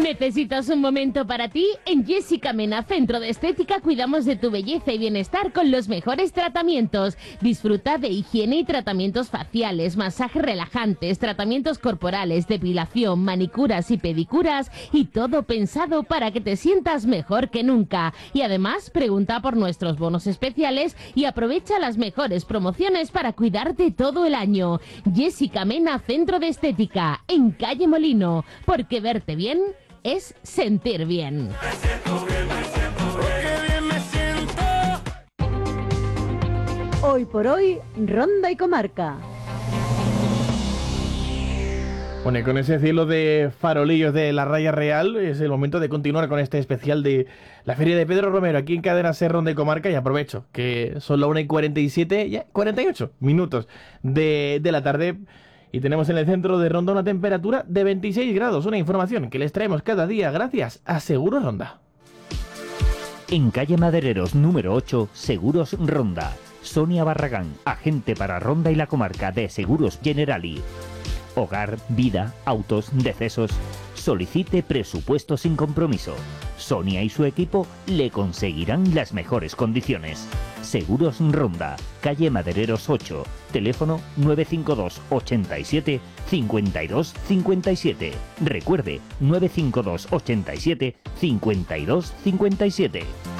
¿Necesitas un momento para ti? En Jessica Mena Centro de Estética cuidamos de tu belleza y bienestar con los mejores tratamientos. Disfruta de higiene y tratamientos faciales, masajes relajantes, tratamientos corporales, depilación, manicuras y pedicuras y todo pensado para que te sientas mejor que nunca. Y además, pregunta por nuestros bonos especiales y aprovecha las mejores promociones para cuidarte todo el año. Jessica Mena Centro de Estética, en Calle Molino, porque verte bien es sentir bien. Hoy por hoy, Ronda y Comarca. Bueno, y con ese cielo de farolillos de la Raya Real, es el momento de continuar con este especial de la Feria de Pedro Romero, aquí en Cadena Ser, Ronda y Comarca, y aprovecho que son las 1:47, ya 48 minutos de la tarde, y tenemos en el centro de Ronda una temperatura de 26 grados, una información que les traemos cada día gracias a Seguros Ronda. En calle Madereros número 8, Seguros Ronda. Sonia Barragán, agente para Ronda y la Comarca de Seguros Generali. Hogar, vida, autos, decesos. Solicite presupuesto sin compromiso. Sonia y su equipo le conseguirán las mejores condiciones. Seguros Ronda, calle Madereros 8, teléfono 952 87 52 57. Recuerde, 952 87 52 57.